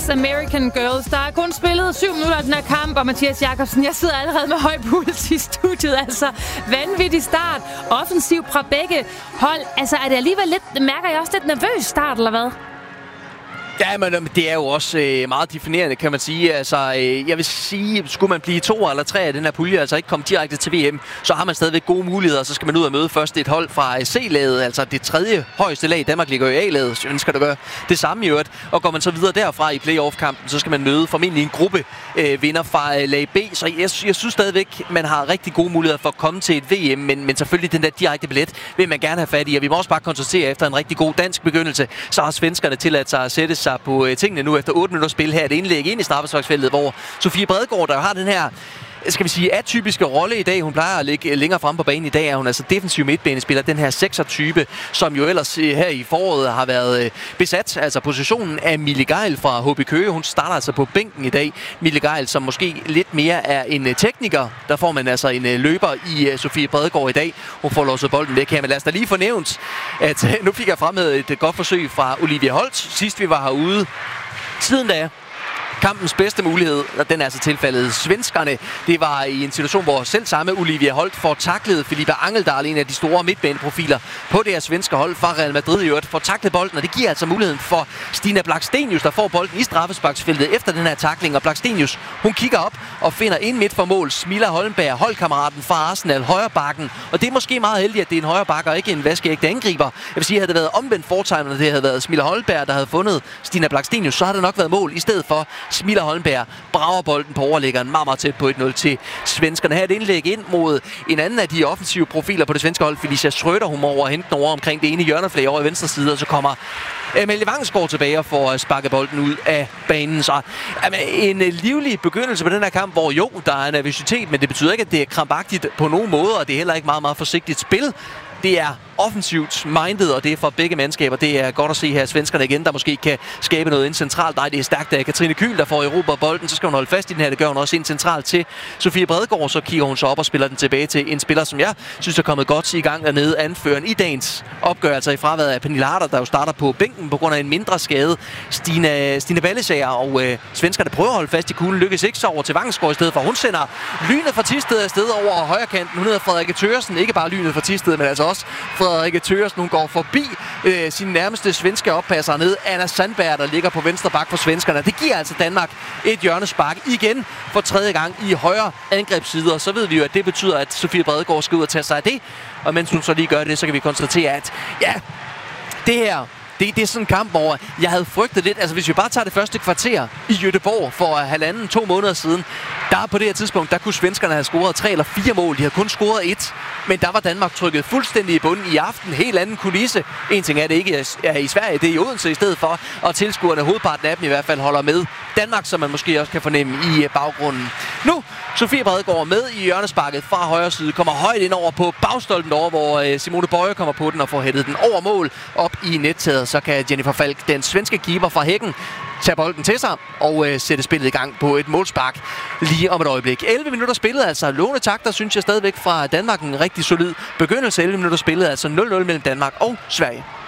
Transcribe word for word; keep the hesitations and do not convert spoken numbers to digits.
This American Girls. Der er kun spillet syv minutter af den her kamp, og Mathias Jakobsen, jeg sidder allerede med høj puls i studiet. Altså, vanvittig start. Offensiv fra begge hold. Altså, er det alligevel lidt, mærker jeg også lidt nervøs start, eller hvad? Ja, men det er jo også øh, meget definerende, kan man sige. Altså, øh, jeg vil sige, skulle man blive to eller tre af den her pulje, altså ikke komme direkte til V M, så har man stadigvæk gode muligheder, så skal man ud og møde først et hold fra C-laget, altså det tredje højeste lag. Danmark ligger jo i A-laget, så skal du gøre det samme i øvrigt. Og går man så videre derfra i playoff-kampen, så skal man møde formentlig en gruppe øh, vinder fra øh, lag B. Så jeg, jeg synes stadigvæk, man har rigtig gode muligheder for at komme til et V M, men, men selvfølgelig den der direkte billet vil man gerne have fat i. Og vi må også bare konstatere, efter en rigtig god dansk begyndelse, så har svenskerne tilladt sig at sætte sig på øh, tingene nu efter otte minutter spil her. Et indlæg ind i straffesparksfeltet, hvor Sofie Bredegaard, der har den her, skal vi sige, atypiske rolle i dag. Hun plejer at ligge længere fremme på banen. I dag er hun altså defensiv midtbanespiller. Den her sekser-type, som jo ellers her i foråret har været besat. Altså positionen af Mille Geil fra H B Køge. Hun starter altså på bænken i dag. Mille Geil, som måske lidt mere er en tekniker. Der får man altså en løber i Sofie Bredegaard i dag. Hun får låset bolden væk her. Men lad os da lige få nævnt, at nu fik jeg fremmed et godt forsøg fra Olivia Holt. Sidst vi var herude. Siden da kampens bedste mulighed, og den er altså tilfældet svenskerne. Det var i en situation, hvor selv samme Olivia Holt får taklet Filippa Angeldal, en af de store midtbaneprofiler på det her svenske hold fra Real Madrid i øvrigt, får taklet bolden, og det giver altså muligheden for Stina Blackstenius, der får bolden i straffesparksfeltet efter den her takling. Og Blackstenius, hun kigger op og finder ind midt for mål Smilla Holmberg, holdkammeraten fra Arsenal, højre bakken. Og det er måske meget heldigt, at det er en højre bakke og ikke en vaskeægte angriber. Jeg vil sige, at havde det været omvendt foretegn, og det havde været Smilla Holmberg, der havde fundet Stina Blackstenius, så havde det nok været mål i stedet for Smilla Holmberg brager bolden på overlæggeren meget, meget tæt på et nul til svenskerne. Her er et indlæg ind mod en anden af de offensive profiler på det svenske hold, Felicia Schröder. Hun må over hente den over omkring det ene hjørneflag over i venstre side, og så kommer Emilie Vangsgaard tilbage og får sparket bolden ud af banen. Så jamen, en livlig begyndelse på den her kamp, hvor jo, der er nervøsitet, men det betyder ikke, at det er krampagtigt på nogen måde, og det er heller ikke meget, meget forsigtigt spil. Det er offensivt minded, og det er for begge mandskaber. Det er godt at se her svenskerne igen, der måske kan skabe noget ind centralt. Nej, det er stærkt af Katrine Kyhl, der får Europa bolden. Så skal hun holde fast i den her. Det gør hun også ind centralt til Sofie Bredegaard. Så kigger hun så op og spiller den tilbage til en spiller, som jeg synes er kommet godt i gang dernede. Anføreren i dagens opgør, altså i fraværet af Pernille Harder, der jo starter på bænken på grund af en mindre skade. Stine, Stine Ballesager, og øh, svenskerne prøver at holde fast i kuglen. Lykkes ikke, så over til Vangsgaard i stedet for. Hun sender lynet fra Thisted afsted over højre kanten. Hun hedder Frederikke Thøresen. Ikke bare lynet fra Thisted, men altså også Frederikke Thøresen. Hun går forbi øh, sin nærmeste svenske oppasser ned. Anna Sandberg, der ligger på venstre bak for svenskerne. Det giver altså Danmark et hjørnespark igen for tredje gang i højre angrebsside. Og så ved vi jo, at det betyder, at Sofie Bredegaard skal ud og tage sig af det. Og mens hun så lige gør det, så kan vi konstatere, at ja, det her, Det, det er sådan en kamp, hvor jeg havde frygtet lidt. Altså hvis vi bare tager det første kvarter i Göteborg for halvanden, to måneder siden, der på det her tidspunkt, der kunne svenskerne have scoret tre eller fire mål. De havde kun scoret et. Men der var Danmark trykket fuldstændig i bunden i aften. Helt anden kulisse. En ting er, det ikke er i Sverige, det er i Odense i stedet for. Og tilskuerne, hovedparten af dem i hvert fald, holder med Danmark, som man måske også kan fornemme i baggrunden. Nu, Sofie Bredegaard med i hjørnesparket fra højre side. Kommer højt ind over på bagstolpen over, hvor Simone Bøje kommer på den og får hættet den over mål op i nettaget. Så kan Jennifer Falk, den svenske keeper fra Hækken, tage bolden til sig og øh, sætte spillet i gang på et målspark lige om et øjeblik. elleve minutter spillet, altså lovende takter, synes jeg stadigvæk fra Danmark. En rigtig solid begyndelse. elleve minutter spillet, altså nul nul mellem Danmark og Sverige.